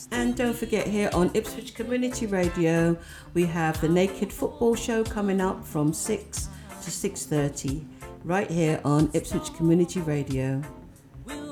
And don't forget, here on Ipswich Community Radio, we have the Naked Football Show coming up from 6 to 6:30, right here on Ipswich Community Radio.